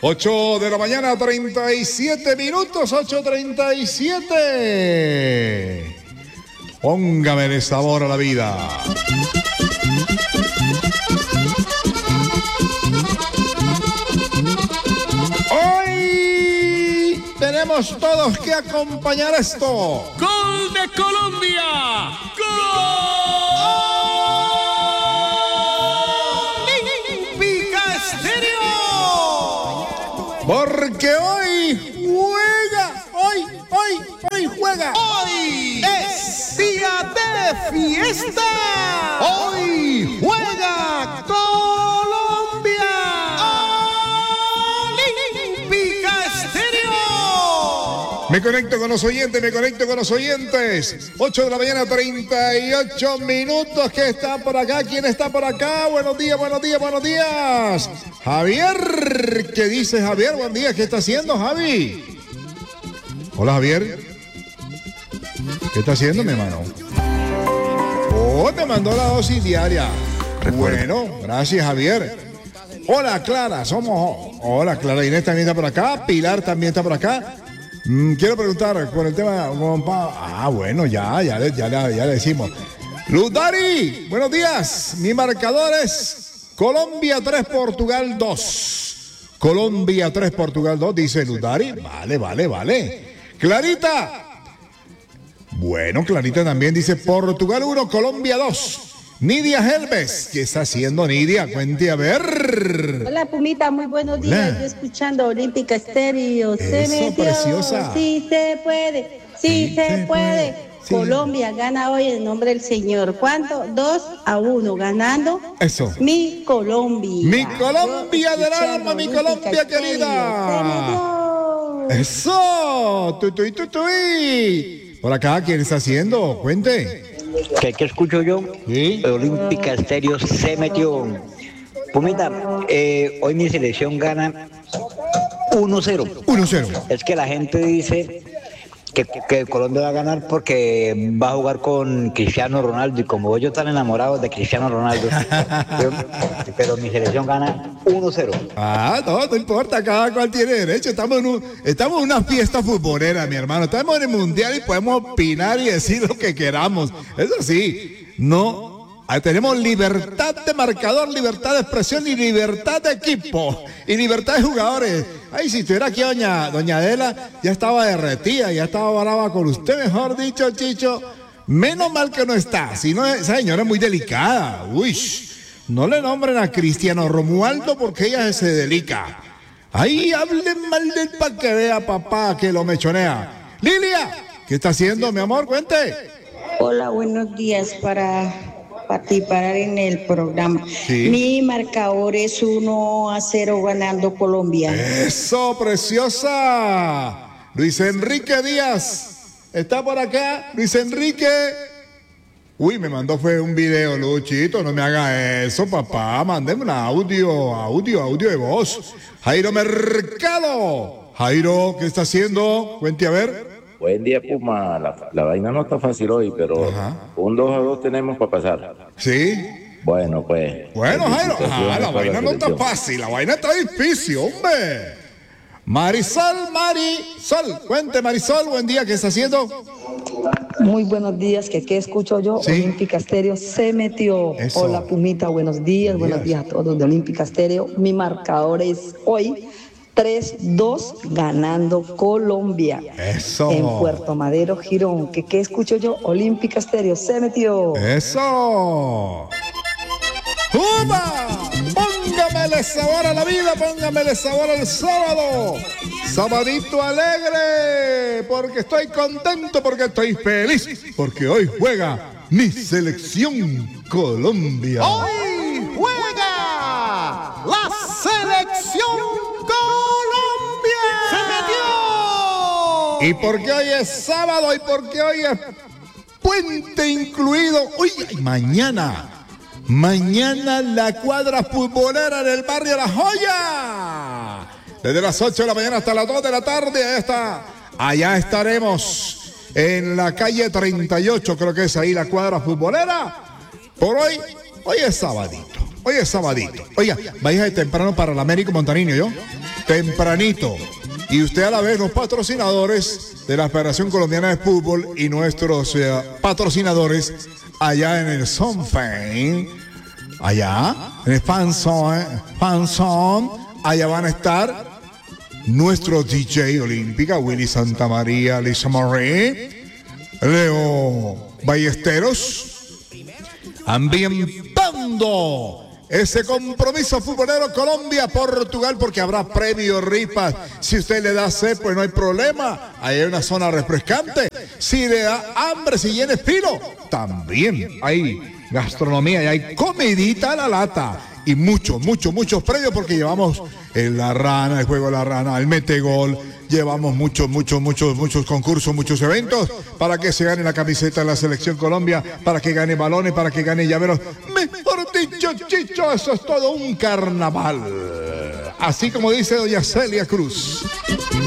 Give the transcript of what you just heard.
8 de la mañana, 37 minutos, 8:37. Póngame el sabor a la vida. Hoy tenemos todos que acompañar esto. ¡Gol de Colombia! ¡Gol! Porque hoy juega, hoy juega. Hoy es día de fiesta. Hoy juega Colombia. Olímpica Estéreo. Me conecto con los oyentes. 8 de la mañana, 38 minutos. ¿Qué está por acá? ¿Quién está por acá? Buenos días. Javier, ¿qué dice Javier? Buen día, ¿qué está haciendo Javi? Hola Javier. ¿Qué está haciendo mi hermano? Oh, me mandó la dosis diaria. Bueno, gracias Javier. Hola Clara, Hola Clara Inés también está por acá. Pilar también está por acá. Quiero preguntar por el tema. Bueno, ya le decimos. Luz Dari, buenos días. Mi marcador es Colombia 3, Portugal 2. Colombia 3, Portugal 2, dice Luz Dari. Vale. Clarita. Bueno, Clarita también dice Portugal 1, Colombia 2. Nidia Helves, ¿qué está haciendo Nidia? Cuente a ver. Hola Pumita, muy buenos días. Yo escuchando Olímpica Estéreo. Se metió. Preciosa. Sí se puede. Sí se puede. Sí. Colombia gana hoy en nombre del Señor. ¿Cuánto? 2-1 ganando. Eso. Mi Colombia. Mi Colombia del alma, mi Colombia querida. Eso. Tuy. Por acá, ¿quién está haciendo? Cuente. ¿Qué escucho yo? ¿Sí? Olímpica Estéreo se metió. Pumita, hoy mi selección gana 1-0. 1-0. Es que la gente dice que Colombia va a ganar porque va a jugar con Cristiano Ronaldo, y como ellos están enamorados de Cristiano Ronaldo, pero mi selección gana 1-0. No importa, cada cual tiene derecho. Estamos en una fiesta futbolera, mi hermano. Estamos en el mundial y podemos opinar y decir lo que queramos. Eso sí, no. Tenemos libertad de marcador, libertad de expresión y libertad de equipo y libertad de jugadores. Ay, si estuviera aquí doña Adela, ya estaba derretida, ya estaba brava con usted, mejor dicho, Chicho. Menos mal que no está, si no, esa señora es muy delicada. Uy, no le nombren a Cristiano Romualdo porque ella se delica. Ahí hablen mal del pa' que vea, papá, que lo mechonea. Lilia, ¿qué está haciendo, mi amor? Cuente. Hola, buenos días para participar en el programa. Sí. Mi marcador es 1-0 ganando Colombia. Eso, preciosa. Luis Enrique Díaz está por acá. Luis Enrique. Uy, me mandó fue un video, Luchito. No me haga eso, papá. Mándeme un audio de voz. Jairo Mercado. Jairo, ¿qué está haciendo? Cuente a ver. Buen día, Puma. La vaina no está fácil hoy, pero un 2-2 tenemos para pasar. ¿Sí? Bueno, pues. Bueno, Jairo. La vaina no está fácil, la vaina está difícil, hombre. Marisol. Cuente, Marisol, buen día, ¿qué está haciendo? Muy buenos días, ¿qué escucho yo? ¿Sí? Olímpica Estéreo se metió. Eso. Hola, Pumita, buenos días a todos de Olímpica Estéreo. Mi marcador es hoy 3-2 ganando Colombia. Eso. En Puerto Madero, Girón. ¿Qué escucho yo? Olímpica Estéreo se metió. Eso. ¡Juba! Póngamele sabor a la vida, póngamele sabor al sábado. Sabadito alegre, porque estoy contento, porque estoy feliz, porque hoy juega mi selección Colombia. Hoy juega la selección Colombia. Se metió. Y porque hoy es sábado y porque hoy es puente incluido. Uy, mañana la cuadra futbolera en el barrio La Joya. Desde las 8 de la mañana hasta las 2 de la tarde. Allá estaremos en la calle 38, creo que es ahí la cuadra futbolera. Por hoy es sabadito. Hoy es sabadito. Oiga, vaya de temprano para el Américo Montanino, ¿yo? Tempranito. Y usted a la vez los patrocinadores de la Federación Colombiana de Fútbol y nuestros patrocinadores allá en el Sonfein, allá en el Fanzone, allá van a estar nuestro DJ Olímpica, Willy Santamaría, Lisa Marie, Leo Ballesteros, ambientando ese compromiso futbolero Colombia-Portugal, porque habrá premios, rifas. Si usted le da sed, pues no hay problema. Ahí hay una zona refrescante. Si le da hambre, si viene filo, también hay gastronomía y hay comidita a la lata. Y muchos premios, porque llevamos la rana, el juego de la rana, el metegol. Llevamos muchos concursos, muchos eventos para que se gane la camiseta de la Selección Colombia, para que gane balones, para que gane llaveros. Mejor dicho, Chicho, eso es todo un carnaval. Así como dice doña Celia Cruz.